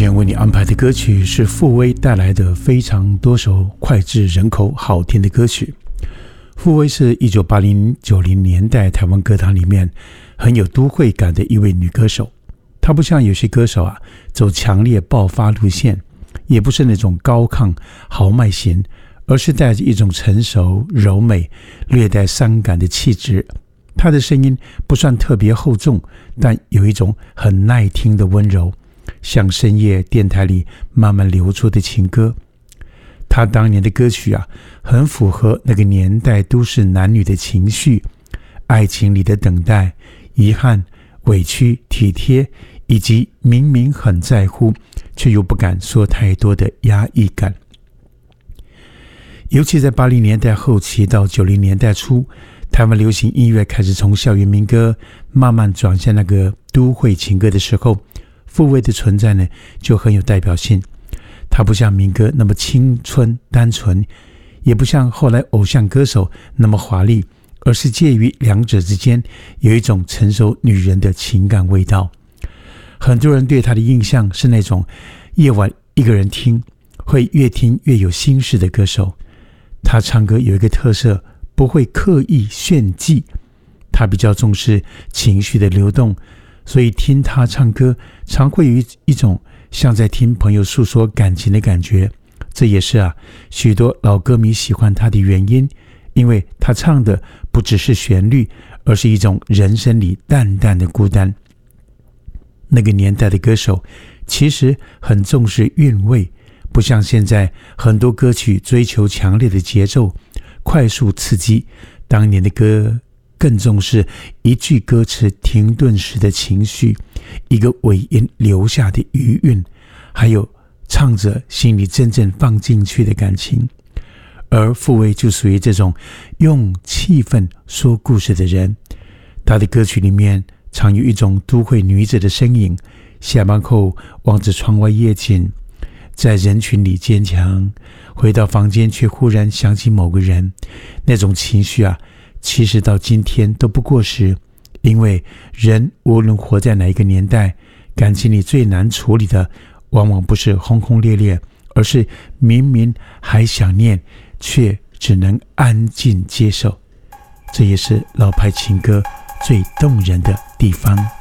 天为你安排的歌曲是傅威带来的非常多首脍炙人口好听的歌曲。傅威是1980、90年代台湾歌坛里面很有都会感的一位女歌手。她不像有些歌手走强烈爆发路线，也不是那种高亢豪迈型，而是带着一种成熟柔美略带伤感的气质。她的声音不算特别厚重，但有一种很耐听的温柔，像深夜电台里慢慢流出的情歌。他当年的歌曲很符合那个年代都市男女的情绪，爱情里的等待、遗憾、委屈、体贴，以及明明很在乎却又不敢说太多的压抑感。尤其在80年代后期到90年代初，台湾流行音乐开始从校园民歌慢慢转向那个都会情歌的时候，傅威的存在呢就很有代表性。他不像民歌那么青春单纯，也不像后来偶像歌手那么华丽，而是介于两者之间，有一种成熟女人的情感味道。很多人对他的印象是那种夜晚一个人听会越听越有心事的歌手。他唱歌有一个特色，不会刻意炫技，他比较重视情绪的流动，所以听他唱歌常会有一种像在听朋友诉说感情的感觉。这也是许多老歌迷喜欢他的原因，因为他唱的不只是旋律，而是一种人生里淡淡的孤单。那个年代的歌手其实很重视韵味，不像现在很多歌曲追求强烈的节奏、快速刺激。当年的歌更重视一句歌词停顿时的情绪，一个尾音留下的余韵，还有唱者心里真正放进去的感情。而傅威就属于这种用气氛说故事的人。他的歌曲里面常有一种都会女子的身影，下班后望着窗外夜景，在人群里坚强，回到房间却忽然想起某个人。那种情绪其实到今天都不过时，因为人无论活在哪一个年代，感情里最难处理的往往不是轰轰烈烈，而是明明还想念，却只能安静接受。这也是老派情歌最动人的地方。